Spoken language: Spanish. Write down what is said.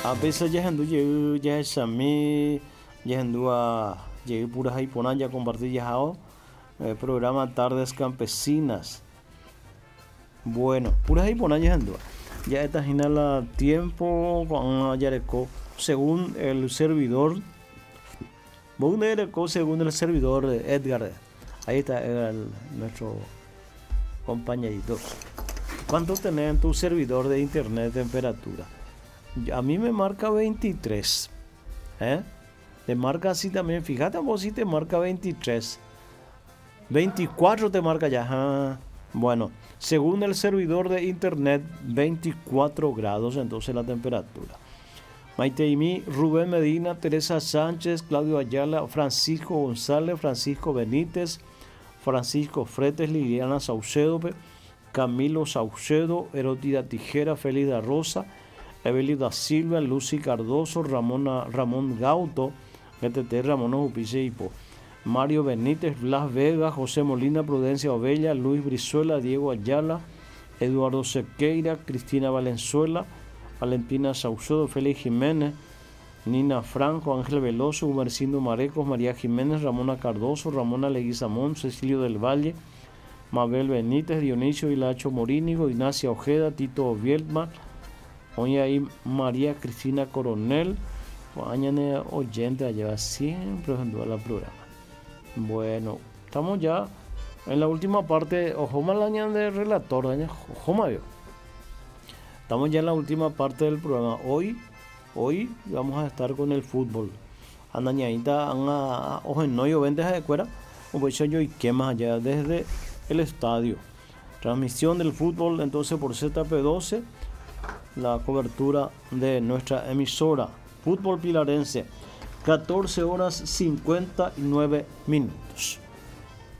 A veces ya ando ya llamé, ya ando a llegué puras ahí ponan ya compartir ya programa Tardes Campesinas. Bueno, puras ahí ponan ya ando. Ya esta la tiempo con Yareco según el servidor. Según el servidor Edgar. Ahí está nuestro compañerito. ¿Cuánto tenés en tu servidor de internet temperatura? A mí me marca 23. Te marca así también. Fíjate vos si te marca 23. 24 te marca ya. Bueno, según el servidor de internet, 24 grados entonces la temperatura. Maiteimi, Rubén Medina, Teresa Sánchez, Claudio Ayala, Francisco González, Francisco Benítez, Francisco Fretes, Liliana Saucedo, Camilo Saucedo, Erótida Tijera, Félix da Rosa, Evelio da Silva, Lucy Cardoso, Ramón Gauto, GTT, Ramón Ojupice Hipo, Mario Benítez, Blas Vega, José Molina, Prudencia Ovella, Luis Brizuela, Diego Ayala, Eduardo Sequeira, Cristina Valenzuela, Valentina Saucedo, Félix Jiménez, Nina Franco, Ángel Veloso, Humercindo Marecos, María Jiménez, Ramona Cardoso, Ramona Leguizamón, Cecilio del Valle, Mabel Benítez, Dionisio Hilacho Morínigo, Ignacia Ojeda, Tito Vielma, hoy ahí María Cristina Coronel, mañana oyente lleva siempre junto a la programa. Bueno, estamos ya en la última parte, ojo malaña de relator, ojo mayo. Estamos ya en la última parte del programa. Hoy vamos a estar con el fútbol. Andañadita, ojo en no yo vendes de cuera, o pues yo y qué más allá desde el estadio. Transmisión del fútbol entonces por ZP12, la cobertura de nuestra emisora Fútbol Pilarense, 14 horas 59 minutos.